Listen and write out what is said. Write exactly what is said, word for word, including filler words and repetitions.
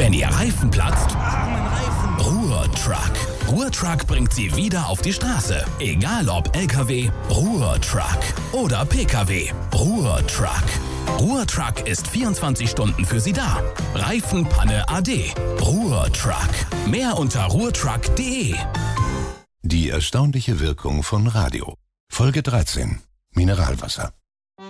Wenn Ihr Reifen platzt, Ruhr-Truck. Ruhr-Truck bringt Sie wieder auf die Straße. Egal ob L K W, Ruhr-Truck oder P K W, Ruhr-Truck. Ruhr-Truck ist vierundzwanzig Stunden für Sie da. Reifenpanne A D. Ruhr-Truck. Mehr unter ruhrtruck punkt de. Die erstaunliche Wirkung von Radio. Folge dreizehn. Mineralwasser.